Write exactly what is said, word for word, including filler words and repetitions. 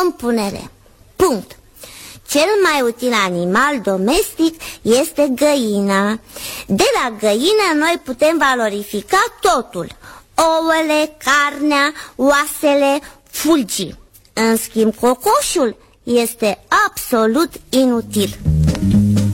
compunere. Punct. Cel mai util animal domestic este găina. De la găină noi putem valorifica totul: ouăle, carnea, oasele, fulgii. În schimb, cocoșul este absolut inutil.